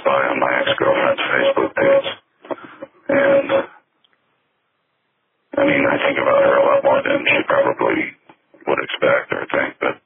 by on my ex-girlfriend's Facebook page. And, I mean, I think about her a lot more than she probably would expect or think, but